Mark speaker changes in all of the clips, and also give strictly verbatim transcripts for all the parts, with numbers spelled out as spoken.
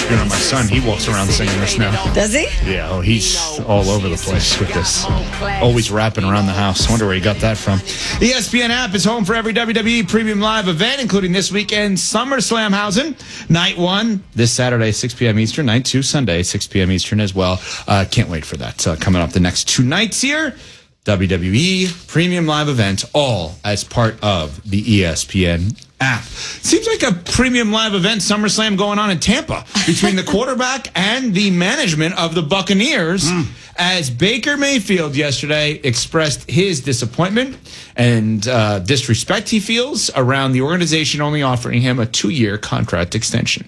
Speaker 1: you know, my son, he walks around singing this now.
Speaker 2: Does he?
Speaker 1: Yeah, oh, he's all over the place with this. Always rapping around the house. Wonder where he got that from. The E S P N app is home for every W W E Premium Live event, including this weekend SummerSlam housing. Night one, this Saturday, six p.m. Eastern. Night two, Sunday, six p.m. Eastern as well. Uh, can't wait for that. Uh, coming up the next two nights here. W W E Premium Live event, all as part of the E S P N app. Seems like a Premium Live event, SummerSlam, going on in Tampa between the quarterback and the management of the Buccaneers, mm. as Baker Mayfield yesterday expressed his disappointment and uh, disrespect he feels around the organization only offering him a two-year contract extension.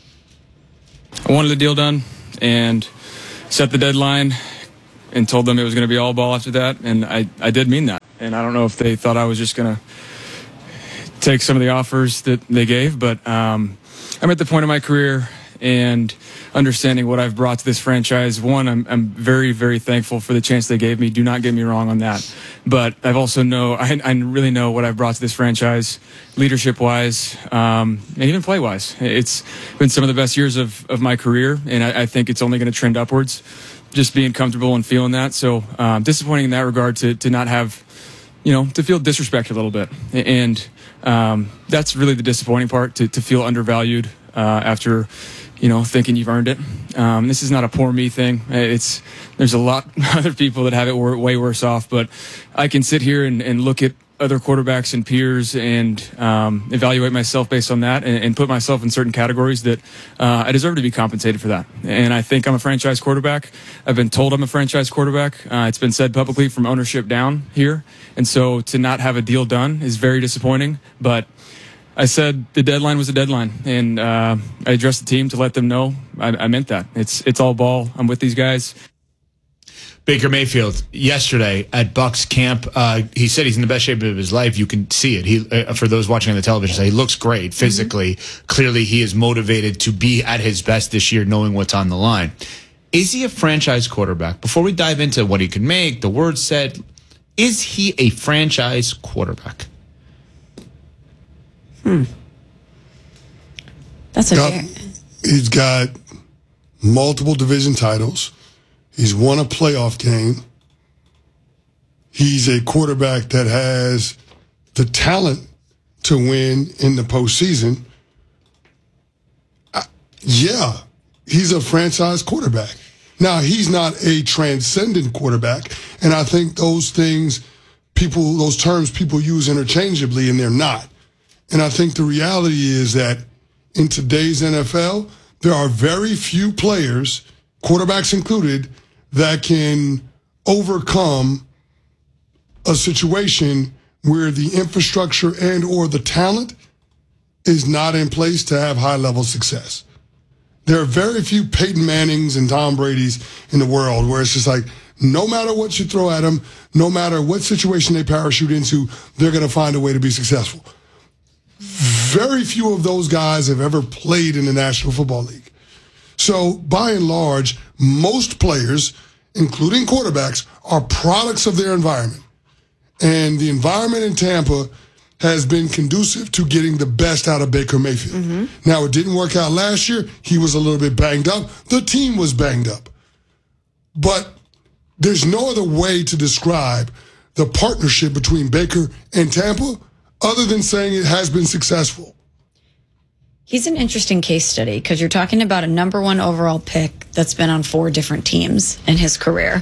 Speaker 3: I wanted the deal done and set the deadline and told them it was going to be all ball after that, and I, I did mean that. And I don't know if they thought I was just going to take some of the offers that they gave, but um, I'm at the point of my career and understanding what I've brought to this franchise. One, I'm, I'm very, very thankful for the chance they gave me. Do not get me wrong on that. But I've also know, I, I really know what I've brought to this franchise, leadership-wise, um, and even play-wise. It's been some of the best years of, of my career, and I, I think it's only going to trend upwards. Just being comfortable and feeling that. So um, disappointing in that regard to to not have, you know, to feel disrespected a little bit. And um, that's really the disappointing part, to, to feel undervalued uh, after, you know, thinking you've earned it. Um, this is not a poor me thing. It's there's a lot of other people that have it way worse off. But I can sit here and, and look at other quarterbacks and peers and um, evaluate myself based on that and, and put myself in certain categories that uh, I deserve to be compensated for that. And I think I'm a franchise quarterback. I've been told I'm a franchise quarterback. Uh, it's been said publicly from ownership down here. And so to not have a deal done is very disappointing. But I said the deadline was a deadline, and uh, I addressed the team to let them know I, I meant that. It's it's all ball. I'm with these guys.
Speaker 1: Baker Mayfield yesterday at Bucs camp, uh, he said he's in the best shape of his life. You can see it. He, uh, for those watching on the television, he looks great physically. Mm-hmm. Clearly, he is motivated to be at his best this year, knowing what's on the line. Is he a franchise quarterback? Before we dive into what he can make, the word said, is he a franchise quarterback?
Speaker 2: Hmm. That's a
Speaker 4: got, He's got multiple division titles. He's won a playoff game. He's a quarterback that has the talent to win in the postseason. I, yeah, he's a franchise quarterback. Now, he's not a transcendent quarterback, and I think those things, people, those terms people use interchangeably, and they're not. And I think the reality is that in today's N F L, there are very few players, quarterbacks included, that can overcome a situation where the infrastructure and or the talent is not in place to have high-level success. There are very few Peyton Mannings and Tom Brady's in the world where it's just like, no matter what you throw at them, no matter what situation they parachute into, they're going to find a way to be successful. Very few of those guys have ever played in the National Football League. So, by and large, most players, including quarterbacks, are products of their environment. And the environment in Tampa has been conducive to getting the best out of Baker Mayfield. Mm-hmm. Now, it didn't work out last year. He was a little bit banged up. The team was banged up. But there's no other way to describe the partnership between Baker and Tampa other than saying it has been successful.
Speaker 2: He's an interesting case study because you're talking about a number one overall pick that's been on four different teams in his career.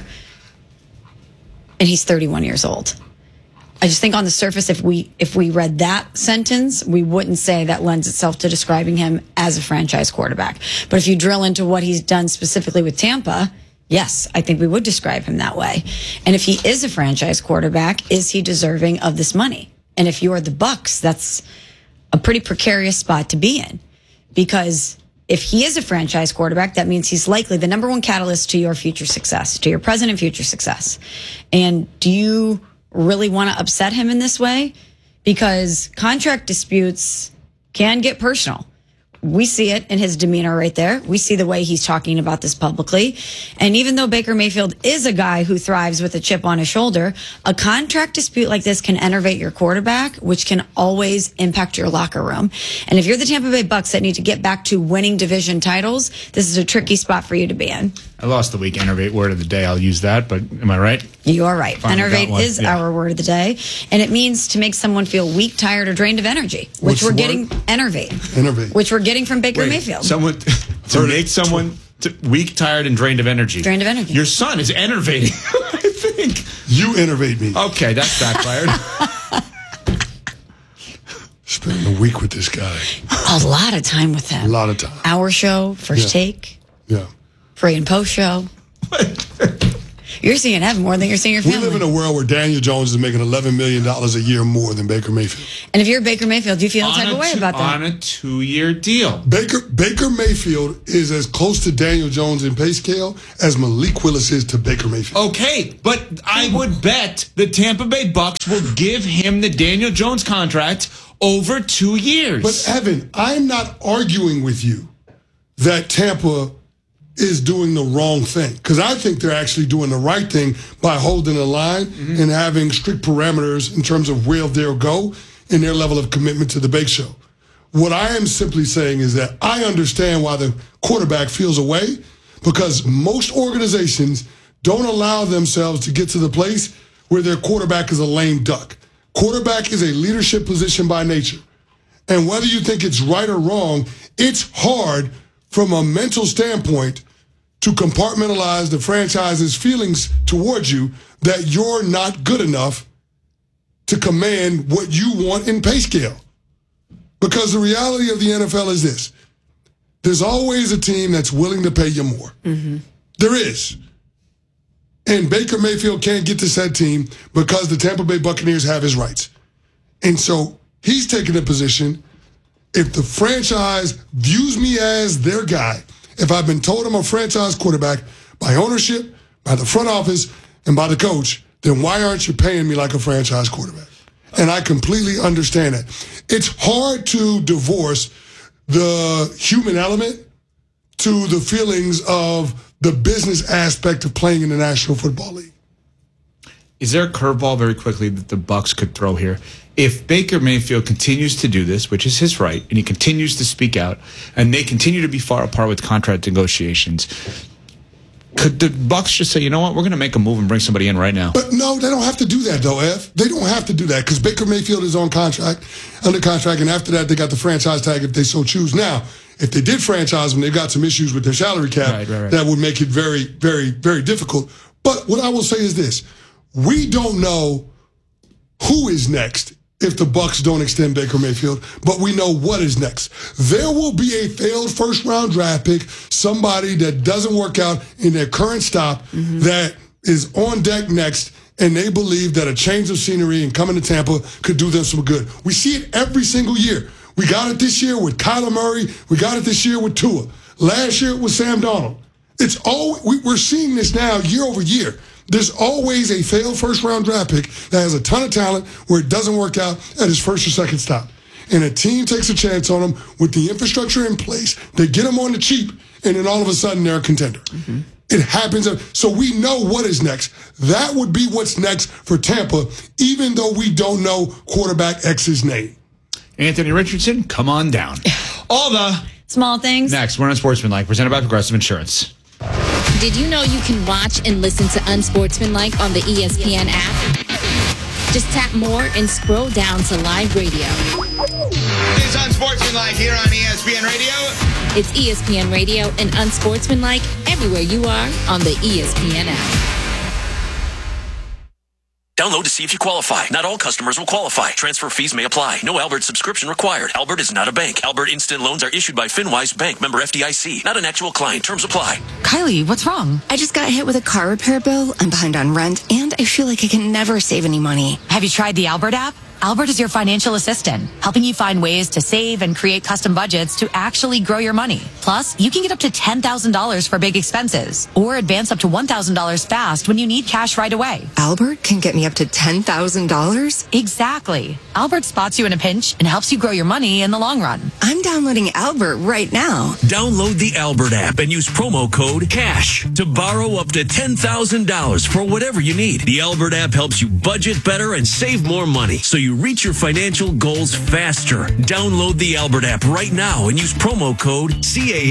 Speaker 2: And he's thirty-one years old. I just think on the surface, if we if we read that sentence, we wouldn't say that lends itself to describing him as a franchise quarterback. But if you drill into what he's done specifically with Tampa, yes, I think we would describe him that way. And if he is a franchise quarterback, is he deserving of this money? And if you're the Bucs, that's a pretty precarious spot to be in, because if he is a franchise quarterback, that means he's likely the number one catalyst to your future success, to your present and future success. And do you really want to upset him in this way? Because contract disputes can get personal. we see it in his demeanor right there. We see the way he's talking about this publicly. And even though Baker Mayfield is a guy who thrives with a chip on his shoulder, a contract dispute like this can enervate your quarterback, which can always impact your locker room. And if you're the Tampa Bay Bucks that need to get back to winning division titles, this is a tricky spot for you to be in.
Speaker 1: I lost the week enervate word of the day. I'll use that, but am I right?
Speaker 2: You are right.
Speaker 1: Finally
Speaker 2: Enervate
Speaker 1: got one.
Speaker 2: is
Speaker 1: Yeah.
Speaker 2: our word of the day. And it means to make someone feel weak, tired, or drained of energy, which
Speaker 4: What's
Speaker 2: we're
Speaker 4: the
Speaker 2: getting
Speaker 4: word?
Speaker 2: enervate.
Speaker 4: Enervate.
Speaker 2: Which we're getting from Baker
Speaker 1: Wait,
Speaker 2: Mayfield.
Speaker 1: Someone to
Speaker 4: Heard
Speaker 1: make
Speaker 4: it.
Speaker 1: someone to, weak, tired, and drained of energy.
Speaker 2: Drained of energy.
Speaker 1: Your son is enervating, I think.
Speaker 4: You enervate me.
Speaker 1: Okay, that's backfired.
Speaker 4: Spending a week with this guy.
Speaker 2: A lot of time with him.
Speaker 4: A lot of time.
Speaker 2: Our show, First
Speaker 4: Yeah.
Speaker 2: Take,
Speaker 4: Yeah.
Speaker 2: pre and post show. You're seeing Evan more than you're seeing your
Speaker 4: We
Speaker 2: family.
Speaker 4: live in a world where Daniel Jones is making eleven million dollars a year more than Baker Mayfield.
Speaker 2: and if you're Baker Mayfield, do you feel a type
Speaker 1: on,
Speaker 2: of way
Speaker 1: a two,
Speaker 2: about that?
Speaker 1: on a two-year deal.
Speaker 4: Baker Baker Mayfield is as close to Daniel Jones in pay scale as Malik Willis is to Baker Mayfield.
Speaker 1: Okay, but I would bet the Tampa Bay Bucks will give him the Daniel Jones contract over two years.
Speaker 4: But Evan, I'm not arguing with you that Tampa is doing the wrong thing, because I think they're actually doing the right thing by holding the line mm-hmm. and having strict parameters in terms of where they'll go in their level of commitment to the Bake Show. What I am simply saying is that I understand why the quarterback feels away, because most organizations don't allow themselves to get to the place where their quarterback is a lame duck. Quarterback is a leadership position by nature. And whether you think it's right or wrong, it's hard from a mental standpoint to compartmentalize the franchise's feelings towards you that you're not good enough to command what you want in pay scale. Because the reality of the N F L is this. There's always a team that's willing to pay you more. Mm-hmm. There is. And Baker Mayfield can't get to said team because the Tampa Bay Buccaneers have his rights. And so he's taking a position. If the franchise views me as their guy, if I've been told I'm a franchise quarterback by ownership, by the front office, and by the coach, then why aren't you paying me like a franchise quarterback? And I completely understand that. It's hard to divorce the human element to the feelings of the business aspect of playing in the National Football League.
Speaker 1: Is there a curveball very quickly that the Bucks could throw here? If Baker Mayfield continues to do this, which is his right, and he continues to speak out, and they continue to be far apart with contract negotiations, could the Bucks just say, you know what, we're going to make a move and bring somebody in right now?
Speaker 4: But no, they don't have to do that, though, F. They don't have to do that because Baker Mayfield is on contract, under contract, and after that, they got the franchise tag if they so choose. Now, if they did franchise them, they've got some issues with their salary cap
Speaker 1: right, right, right.
Speaker 4: that would make it very, very, very difficult. But what I will say is this. We don't know who is next if the Bucks don't extend Baker Mayfield, but we know what is next. There will be a failed first-round draft pick, somebody that doesn't work out in their current stop mm-hmm. that is on deck next, and they believe that a change of scenery and coming to Tampa could do them some good. We see it every single year. We got it this year with Kyler Murray. We got it this year with Tua. Last year it was Sam Darnold. It's all we, we're seeing this now year over year. There's always a failed first-round draft pick that has a ton of talent where it doesn't work out at his first or second stop. And a team takes a chance on him with the infrastructure in place. They get him on the cheap, and then all of a sudden they're a contender. Mm-hmm. It happens. So we know what is next. That would be what's next for Tampa, even though we don't know quarterback X's name.
Speaker 1: Anthony Richardson, come on down. All the
Speaker 2: small things.
Speaker 1: Next, we're on Sportsmanlike, presented by Progressive Insurance.
Speaker 5: Did you know you can watch and listen to Unsportsmanlike on the E S P N app? Just tap more and scroll down to live radio.
Speaker 1: It's Unsportsmanlike here on E S P N Radio.
Speaker 5: It's E S P N Radio and Unsportsmanlike everywhere you are on the E S P N app.
Speaker 6: Download to see if you qualify. Not all customers will qualify. Transfer fees may apply. No Albert subscription required. Albert is not a bank. Albert Instant Loans are issued by FinWise Bank, member F D I C. Not an actual client. Terms apply.
Speaker 7: Kylie, what's wrong?
Speaker 8: I just got hit with a car repair bill. I'm behind on rent, and I feel like I can never save any money.
Speaker 7: Have you tried the Albert app? Albert is your financial assistant, helping you find ways to save and create custom budgets to actually grow your money. Plus, you can get up to ten thousand dollars for big expenses or advance up to one thousand dollars fast when you need cash right away.
Speaker 8: Albert can get me up to ten thousand dollars?
Speaker 7: Exactly. Albert spots you in a pinch and helps you grow your money in the long run.
Speaker 8: I'm downloading Albert right now.
Speaker 6: Download the Albert app and use promo code CASH to borrow up to ten thousand dollars for whatever you need. The Albert app helps you budget better and save more money so you reach your financial goals faster. Download the Albert app right now and use promo code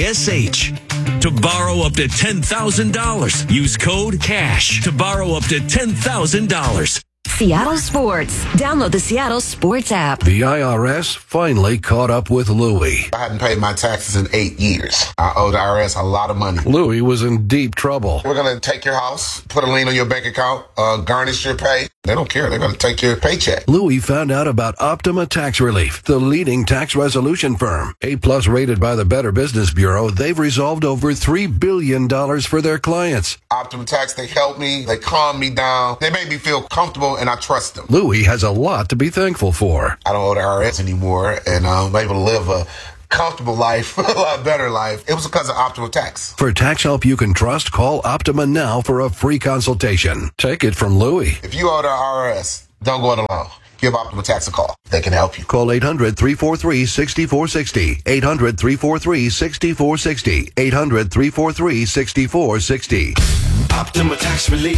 Speaker 6: CASH to borrow up to ten thousand dollars. Use code CASH to borrow up to ten thousand dollars.
Speaker 9: Seattle Sports. Download the Seattle Sports app.
Speaker 10: The I R S finally caught up with Louie.
Speaker 11: I hadn't paid my taxes in eight years. I owe the I R S a lot of money.
Speaker 10: Louie was in deep trouble.
Speaker 11: We're going to take your house, put a lien on your bank account, uh, garnish your pay. They don't care. They're going to take your paycheck.
Speaker 10: Louie found out about Optima Tax Relief, the leading tax resolution firm. A-plus rated by the Better Business Bureau, they've resolved over three billion dollars for their clients.
Speaker 11: Optima Tax, they helped me. They calmed me down. They made me feel comfortable, and I trust them.
Speaker 10: Louie has a lot to be thankful for.
Speaker 11: I don't owe the I R S anymore, and I'm able to live a comfortable life, a lot better life. It was because of Optima Tax.
Speaker 10: For tax help you can trust, call Optima now for a free consultation. Take it from Louie.
Speaker 11: If you owe the I R S, don't go it alone. Give Optima Tax a call. They can help you.
Speaker 10: Call eight hundred, three four three, six four six zero. eight hundred, three four three, six four six zero. eight hundred, three four three, six four six zero.
Speaker 12: Optima Tax Relief.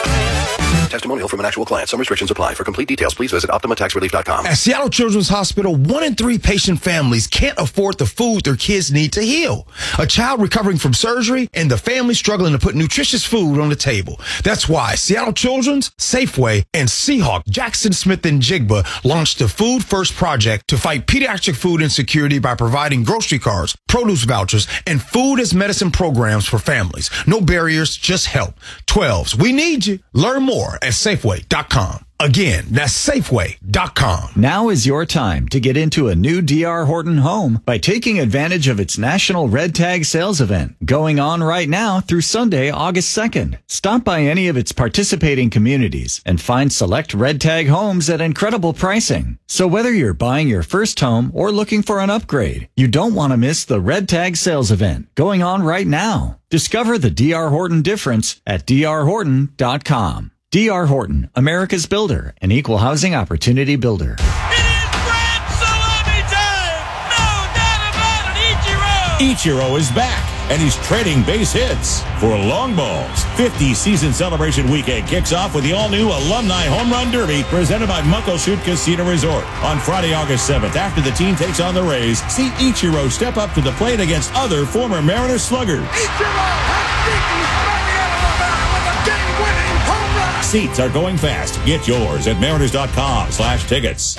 Speaker 10: Testimonial from an actual client. Some restrictions apply. For complete details, please visit Optima Tax Relief dot com.
Speaker 13: At Seattle Children's Hospital, one in three patient families can't afford the food their kids need to heal. A child recovering from surgery and the family struggling to put nutritious food on the table. That's why Seattle Children's, Safeway, and Seahawk, Jackson Smith and Jigba launched the Food First Project to fight pediatric food insecurity by providing grocery cards, produce vouchers, and food as medicine programs for families. No barriers, just help. twelves, we need you. Learn more at Safeway dot com. Again, that's Safeway dot com.
Speaker 14: Now is your time to get into a new D R Horton home by taking advantage of its National Red Tag Sales Event going on right now through Sunday, August second. Stop by any of its participating communities and find select Red Tag homes at incredible pricing. So whether you're buying your first home or looking for an upgrade, you don't want to miss the Red Tag Sales Event going on right now. Discover the D R Horton difference at D R Horton dot com. D R Horton, America's builder, an equal housing opportunity builder.
Speaker 15: It is Grand Salami time! No doubt about it, Ichiro!
Speaker 16: Ichiro is back, and he's trading base hits for long balls. fifty season celebration weekend kicks off with the all-new Alumni Home Run Derby presented by Muckleshoot Casino Resort. On Friday, August seventh, after the team takes on the Rays, see Ichiro step up to the plate against other former Mariners sluggers.
Speaker 15: Ichiro has beaten Mariano Rivera with a game-winning home run!
Speaker 16: Seats are going fast. Get yours at mariners dot com slash tickets.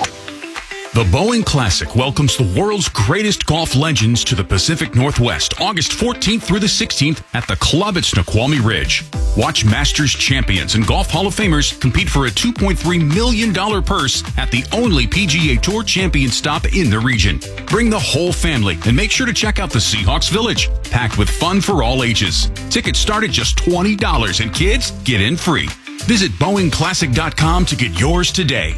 Speaker 17: The Boeing Classic welcomes the world's greatest golf legends to the Pacific Northwest, August fourteenth through the sixteenth at the Club at Snoqualmie Ridge. Watch Masters champions and Golf Hall of Famers compete for a two point three million dollars purse at the only P G A Tour champion stop in the region. Bring the whole family and make sure to check out the Seahawks Village, packed with fun for all ages. Tickets start at just twenty dollars and kids get in free. Visit Boeing Classic dot com to get yours today.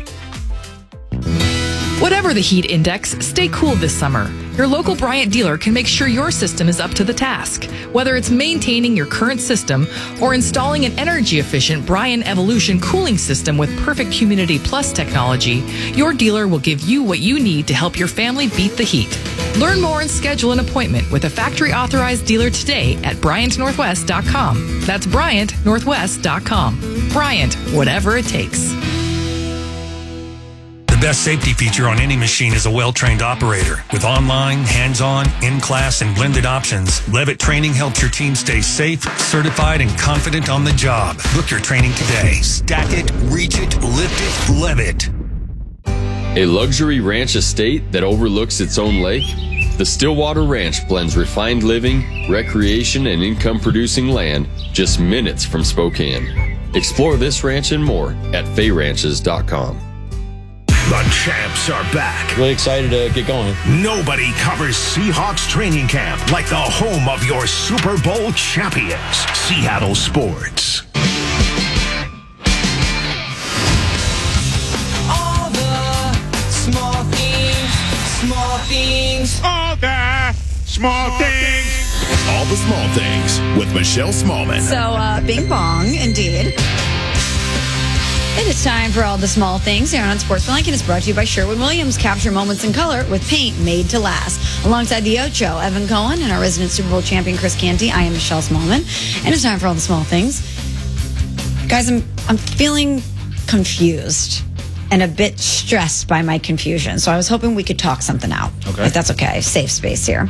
Speaker 18: Whatever the heat index, stay cool this summer. Your local Bryant dealer can make sure your system is up to the task. Whether it's maintaining your current system or installing an energy-efficient Bryant Evolution cooling system with perfect Humidity Plus technology, your dealer will give you what you need to help your family beat the heat. Learn more and schedule an appointment with a factory-authorized dealer today at Bryant Northwest dot com. That's Bryant Northwest dot com. Bryant, whatever it takes.
Speaker 19: The best safety feature on any machine is a well-trained operator. With online, hands-on, in-class, and blended options, Levitt Training helps your team stay safe, certified, and confident on the job. Book your training today. Stack it, reach it, lift it, Levitt.
Speaker 20: A luxury ranch estate that overlooks its own lake? The Stillwater Ranch blends refined living, recreation, and income-producing land just minutes from Spokane. Explore this ranch and more at fay ranches dot com.
Speaker 12: The champs are back.
Speaker 21: Really excited to get going.
Speaker 12: Nobody covers Seahawks training camp like the home of your Super Bowl champions, Seattle Sports.
Speaker 15: All the
Speaker 12: small things.
Speaker 21: All the small things with Michelle Smallman.
Speaker 2: So, uh, bing bong, indeed. It is time for all the small things here on Sportsmanlike, and it's brought to you by Sherwin-Williams. Capture moments in color with paint made to last. Alongside the Ocho, Evan Cohen, and our resident Super Bowl champion, Chris Canty, I am Michelle Smallman, and it's time for all the small things. Guys, I'm I'm feeling confused and a bit stressed by my confusion, so I was hoping we could talk something out.
Speaker 1: Okay.
Speaker 2: If that's okay. Safe space here.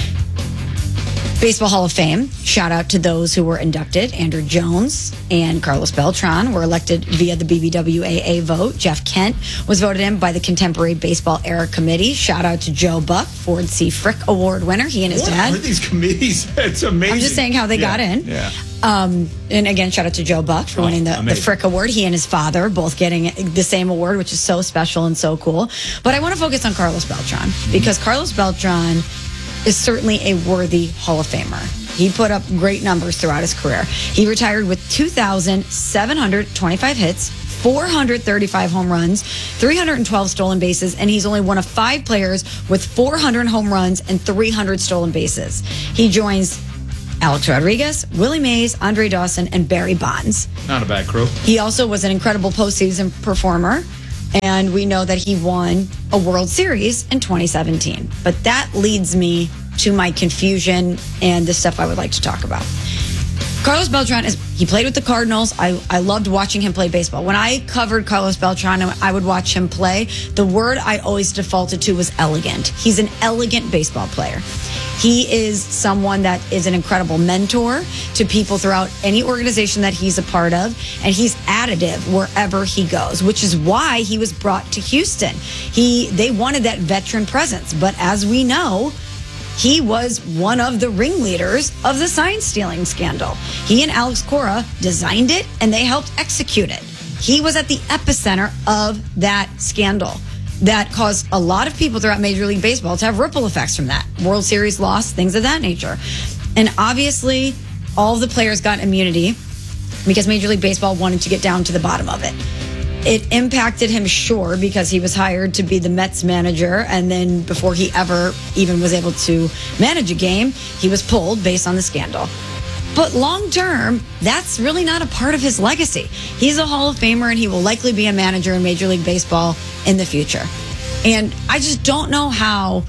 Speaker 2: Baseball Hall of Fame. Shout out to those who were inducted. Andrew Jones and Carlos Beltran were elected via the B B W A A vote. Jeff Kent was voted in by the Contemporary Baseball Era Committee. Shout out to Joe Buck, Ford C. Frick Award winner. He and his
Speaker 1: what
Speaker 2: dad.
Speaker 1: are these committees? It's amazing.
Speaker 2: I'm just saying how they
Speaker 1: yeah.
Speaker 2: got in.
Speaker 1: Yeah.
Speaker 2: Um, and again, shout out to Joe Buck for
Speaker 1: Oh,
Speaker 2: winning the, the Frick Award. He and his father both getting the same award, which is so special and so cool. But I want to focus on Carlos Beltran because Carlos Beltran is certainly a worthy Hall of Famer. He put up great numbers throughout his career. He retired with two thousand seven hundred twenty-five hits, four hundred thirty-five home runs, three hundred twelve stolen bases, and he's only one of five players with four hundred home runs and three hundred stolen bases. He joins Alex Rodriguez, Willie Mays, Andre Dawson, and Barry Bonds.
Speaker 1: Not a bad crew.
Speaker 2: He also was an incredible postseason performer, and we know that he won a World Series in twenty seventeen. But that leads me to my confusion and the stuff I would like to talk about. Carlos Beltran, is he played with the Cardinals. I, I loved watching him play baseball. When I covered Carlos Beltran and I would watch him play, the word I always defaulted to was elegant. He's an elegant baseball player. He is someone that is an incredible mentor to people throughout any organization that he's a part of, and he's additive wherever he goes, which is why he was brought to Houston. He they wanted that veteran presence, but as we know, he was one of the ringleaders of the sign stealing scandal. He and Alex Cora designed it, and they helped execute it. He was at the epicenter of that scandal that caused a lot of people throughout Major League Baseball to have ripple effects from that. World Series loss, things of that nature. And obviously, all of the players got immunity because Major League Baseball wanted to get down to the bottom of it. It impacted him, sure, because he was hired to be the Mets manager, and then before he ever even was able to manage a game, he was pulled based on the scandal. But long term, that's really not a part of his legacy. He's a Hall of Famer, and he will likely be a manager in Major League Baseball in the future. And I just don't know how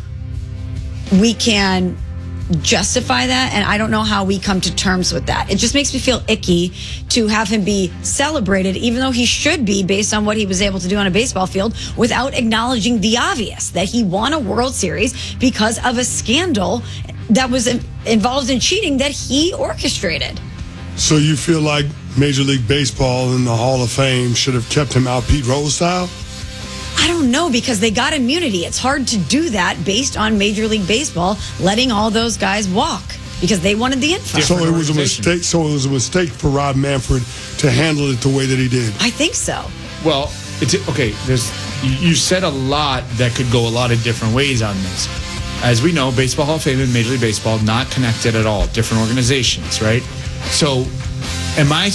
Speaker 2: we can justify that, and I don't know how we come to terms with that. It just makes me feel icky to have him be celebrated, even though he should be, based on what he was able to do on a baseball field, without acknowledging the obvious, that he won a World Series because of a scandal that was involved in cheating that he orchestrated.
Speaker 4: So you feel like Major League Baseball and the Hall of Fame should have kept him out Pete Rose style?
Speaker 2: I don't know, because they got immunity. It's hard to do that based on Major League Baseball letting all those guys walk because they wanted the info.
Speaker 4: So it was a mistake. So it was a mistake for Rob Manfred to handle it the way that he did.
Speaker 2: I think so.
Speaker 1: Well, it's okay. There's you said a lot that could go a lot of different ways on this. As we know, Baseball Hall of Fame and Major League Baseball not connected at all. Different organizations, right? So, am I?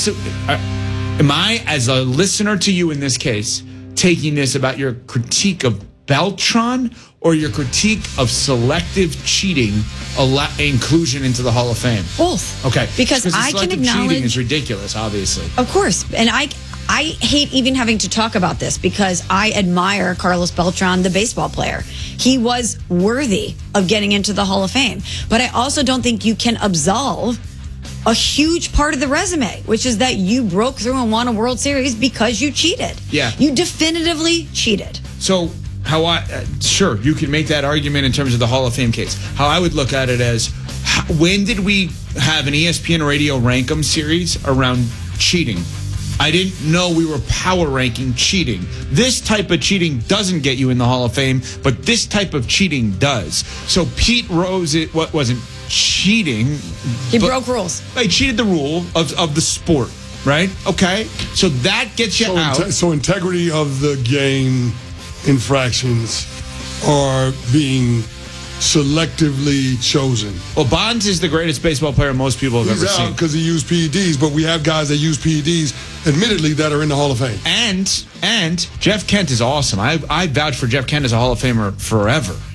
Speaker 1: Am I, as a listener to you in this case, taking this about your critique of Beltran or your critique of selective cheating inclusion into the Hall of Fame?
Speaker 2: Both.
Speaker 1: Okay.
Speaker 2: Because I can acknowledge
Speaker 1: cheating is ridiculous, obviously.
Speaker 2: Of course. And I I hate even having to talk about this because I admire Carlos Beltran, the baseball player. He was worthy of getting into the Hall of Fame. But I also don't think you can absolve a huge part of the resume, which is that you broke through and won a World Series because you cheated.
Speaker 1: Yeah.
Speaker 2: You definitively cheated.
Speaker 1: So how I, uh, sure, you can make that argument in terms of the Hall of Fame case. How I would look at it as, when did we have an E S P N Radio Rankem series around cheating? I didn't know we were power ranking cheating. This type of cheating doesn't get you in the Hall of Fame, but this type of cheating does. So Pete Rose, it what wasn't cheating.
Speaker 2: He broke rules.
Speaker 1: He cheated the rule of, of the sport, right? Okay. So that gets you
Speaker 4: so
Speaker 1: out.
Speaker 4: Inte- so integrity of the game infractions are being selectively chosen.
Speaker 1: Well, Bonds is the greatest baseball player most people have
Speaker 4: He's
Speaker 1: ever
Speaker 4: out
Speaker 1: seen.
Speaker 4: because he used P E Ds, but we have guys that use P E Ds, admittedly, that are in the Hall of Fame.
Speaker 1: And and Jeff Kent is awesome. I I vouch for Jeff Kent as a Hall of Famer forever.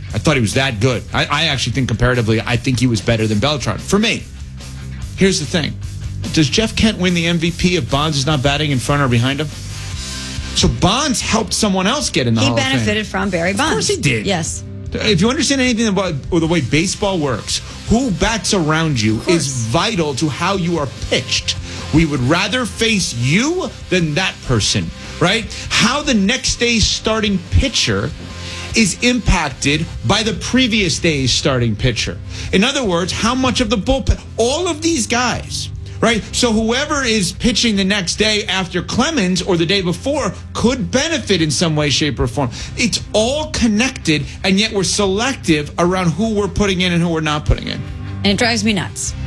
Speaker 1: I thought he was that good. I, I actually think comparatively, I think he was better than Beltran. For me, here's the thing. Does Jeff Kent win the M V P if Bonds is not batting in front or behind him? So Bonds helped someone else get in the
Speaker 2: He
Speaker 1: Hall of Fame.
Speaker 2: benefited from Barry Bonds.
Speaker 1: Of course he did.
Speaker 2: Yes.
Speaker 1: If you understand anything about the way baseball works, who bats around you is vital to how you are pitched. We would rather face you than that person, right? How the next day's starting pitcher is impacted by the previous day's starting pitcher. In other words, how much of the bullpen, all of these guys, right? So whoever is pitching the next day after Clemens or the day before could benefit in some way, shape, or form. It's all connected, and yet we're selective around who we're putting in and who we're not putting in.
Speaker 2: And it drives me nuts.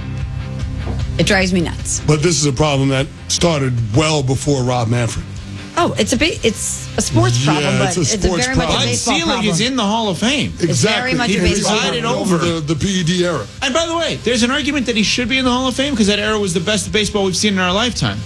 Speaker 2: It drives me nuts.
Speaker 4: But this is a problem that started well before Rob Manfred.
Speaker 2: Oh, it's a ba- it's a sports problem,
Speaker 4: Yeah,
Speaker 2: but
Speaker 4: it's a
Speaker 2: it's, a
Speaker 4: sports
Speaker 2: very much a
Speaker 4: problem.
Speaker 2: baseball
Speaker 1: Bud Selig
Speaker 2: problem.
Speaker 1: is in the Hall of Fame.
Speaker 2: It's very much
Speaker 1: he
Speaker 2: a baseball
Speaker 1: presided
Speaker 2: problem.
Speaker 1: over
Speaker 4: the, the P E D era.
Speaker 1: And by the way, there's an argument that he should be in the Hall of Fame because that era was the best baseball we've seen in our lifetime.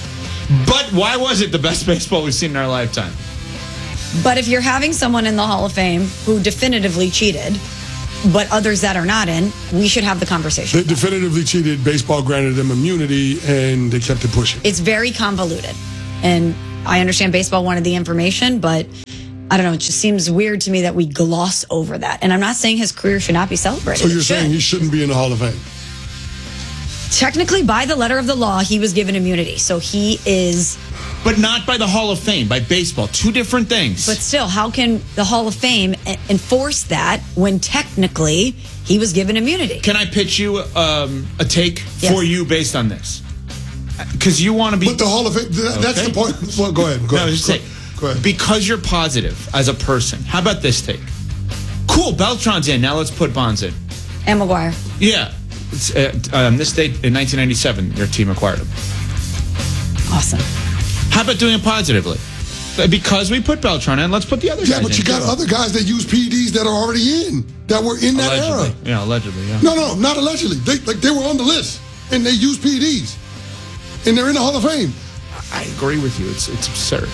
Speaker 1: But why was it the best baseball we've seen in our lifetime?
Speaker 2: But if you're having someone in the Hall of Fame who definitively cheated, but others that are not in, we should have the conversation.
Speaker 4: They definitively cheated. Baseball granted them immunity, and they kept it pushing.
Speaker 2: It's very convoluted. And I understand baseball wanted the information, but I don't know. It just seems weird to me that we gloss over that. And I'm not saying his career should not be celebrated.
Speaker 4: So you're
Speaker 2: It should.
Speaker 4: saying he shouldn't be in the Hall of Fame?
Speaker 2: Technically, by the letter of the law, he was given immunity. So he is.
Speaker 1: But not by the Hall of Fame, by baseball. Two different things.
Speaker 2: But still, how can the Hall of Fame e- enforce that when technically he was given immunity?
Speaker 1: Can I pitch you um, a take
Speaker 2: Yes.
Speaker 1: for you based on this? Because you want to be.
Speaker 4: But the Hall of Fame, th- that's
Speaker 1: Okay.
Speaker 4: the point. Well, go ahead. Go
Speaker 1: no,
Speaker 4: ahead.
Speaker 1: just
Speaker 4: Go,
Speaker 1: say,
Speaker 4: go ahead.
Speaker 1: because you're positive as a person. How about this take? Cool, Beltran's in. Now let's put Bonds in.
Speaker 2: And McGuire.
Speaker 1: Yeah. It's, uh, um, this date in nineteen ninety-seven, your team acquired him.
Speaker 2: Awesome.
Speaker 1: How about doing it positively? Because we put Beltran in, let's put the other guys
Speaker 4: Yeah,
Speaker 1: in.
Speaker 4: but you got
Speaker 1: too.
Speaker 4: other guys that use P E Ds that are already in, that were in that
Speaker 1: Allegedly.
Speaker 4: era.
Speaker 1: Yeah, allegedly, yeah.
Speaker 4: No, no, not allegedly. They like they were on the list, and they use P E Ds, and they're in the Hall of Fame.
Speaker 1: I agree with you. It's it's absurd.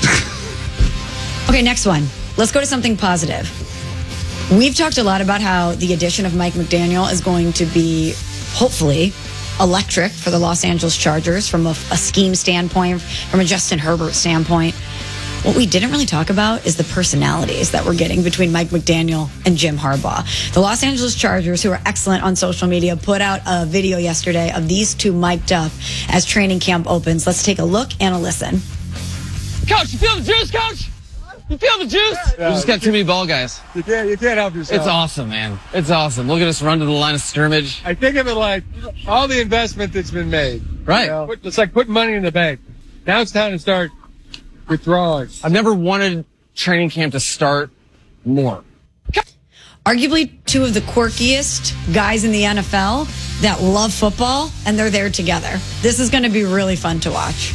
Speaker 2: Okay, next one. Let's go to something positive. We've talked a lot about how the addition of Mike McDaniel is going to be, hopefully, electric for the Los Angeles Chargers from a, a scheme standpoint, from a Justin Herbert standpoint. What we didn't really talk about is the personalities that we're getting between Mike McDaniel and Jim Harbaugh. The Los Angeles Chargers, who are excellent on social media, put out a video yesterday of these two mic'd up as training camp opens. Let's take a look and a listen.
Speaker 3: Coach, you feel the juice, Coach? You feel the juice?
Speaker 22: Yeah,
Speaker 3: we just got too many ball guys.
Speaker 22: You can't, you can't help yourself.
Speaker 3: It's awesome, man. It's awesome. Look at us run to the line of scrimmage.
Speaker 22: I think of it like all the investment that's been made.
Speaker 3: Right.
Speaker 22: You know, it's like putting money in the bank. Now it's time to start withdrawing.
Speaker 3: I've never wanted training camp to start more.
Speaker 2: Arguably two of the quirkiest guys in the N F L that love football, and they're there together. This is going to be really fun to watch.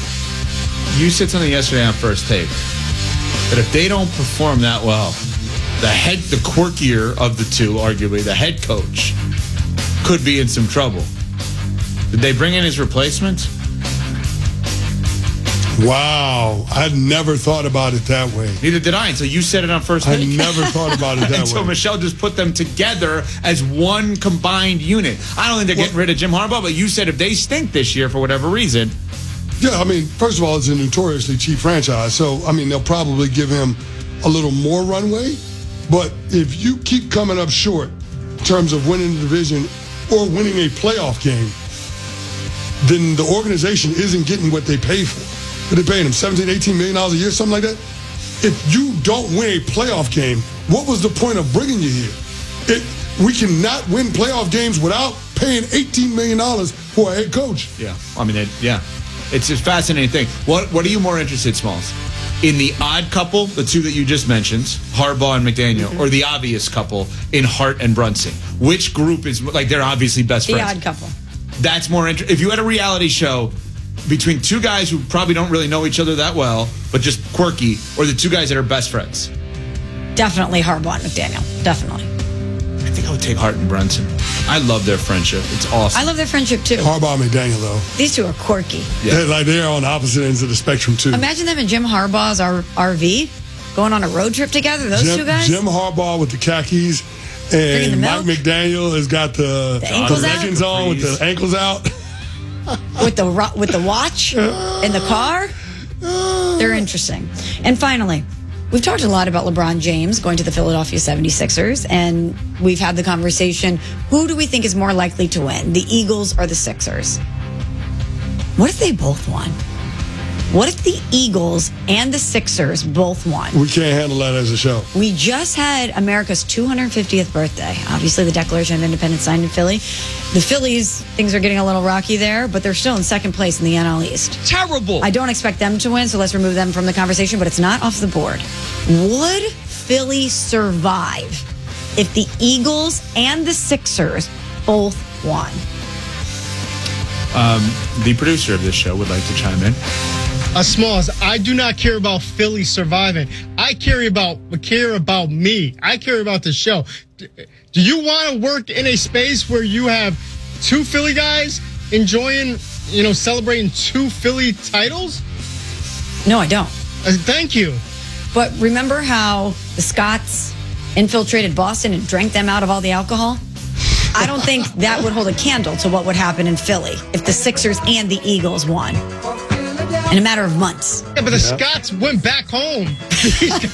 Speaker 1: You said something yesterday on First Take that if they don't perform that well, the head, the quirkier of the two, arguably the head coach, could be in some trouble. Did they bring in his replacement?
Speaker 4: Wow, I'd never thought about it that way.
Speaker 1: Neither did I until you said it on First
Speaker 4: I
Speaker 1: Take.
Speaker 4: never thought about it that
Speaker 1: until
Speaker 4: way.
Speaker 1: Michelle just put them together as one combined unit. I don't think they're getting rid of Jim Harbaugh, but you said if they stink this year for whatever reason.
Speaker 4: Yeah, I mean, first of all, it's a notoriously cheap franchise, so I mean they'll probably give him a little more runway. But if you keep coming up short in terms of winning the division or winning a playoff game, then the organization isn't getting what they pay for. Are they paying him seventeen, eighteen million dollars a year, something like that? If you don't win a playoff game, what was the point of bringing you here? It, we cannot win playoff games without paying eighteen million dollars for a head coach.
Speaker 1: Yeah, I mean, it, yeah, it's a fascinating thing. What What are you more interested, Smalls? In the odd couple, the two that you just mentioned, Harbaugh and McDaniel, mm-hmm. or the obvious couple in Hart and Brunson? Which group is, like, they're obviously best
Speaker 2: the
Speaker 1: friends?
Speaker 2: The odd couple.
Speaker 1: That's more interesting. If you had a reality show between two guys who probably don't really know each other that well, but just quirky, or the two guys that are best friends?
Speaker 2: Definitely Harbaugh and McDaniel. Definitely.
Speaker 1: I think I would take Hart and Brunson. I love their friendship. It's awesome.
Speaker 2: I love their friendship, too.
Speaker 4: Harbaugh and McDaniel, though.
Speaker 2: These two are quirky.
Speaker 4: Yeah. They're, like, they're on opposite ends of the spectrum, too.
Speaker 2: Imagine them in Jim Harbaugh's R- RV. going on a road trip together. Those
Speaker 4: Jim,
Speaker 2: two guys.
Speaker 4: Jim Harbaugh with the khakis,
Speaker 2: Drinking
Speaker 4: and
Speaker 2: the
Speaker 4: Mike
Speaker 2: milk.
Speaker 4: McDaniel has got the,
Speaker 2: The ankles
Speaker 4: the
Speaker 2: out?
Speaker 4: leggings on with the ankles out.
Speaker 2: with the ro- with the watch in the car. They're interesting. And finally, we've talked a lot about LeBron James going to the Philadelphia seventy-sixers, and we've had the conversation, who do we think is more likely to win, the Eagles or the Sixers? What if they both won? What if the Eagles and the Sixers both won?
Speaker 4: We can't handle that as a show.
Speaker 2: We just had America's two hundred fiftieth birthday. Obviously, the Declaration of Independence signed in Philly. The Phillies, things are getting a little rocky there, but they're still in second place in the N L East.
Speaker 3: Terrible.
Speaker 2: I don't expect them to win, so let's remove them from the conversation, but it's not off the board. Would Philly survive if the Eagles and the Sixers both won?
Speaker 1: Um, the producer of this show would like to chime in.
Speaker 5: Uh, Smalls, I do not care about Philly surviving. I care about care about me. I care about the show. D- Do you want to work in a space where you have two Philly guys enjoying, you know, celebrating two Philly titles?
Speaker 2: No, I don't.
Speaker 5: Uh, thank you.
Speaker 2: But remember how the Scots infiltrated Boston and drank them out of all the alcohol? I don't think that would hold a candle to what would happen in Philly if the Sixers and the Eagles won in a matter of months.
Speaker 5: Yeah, but the Scots went back home. These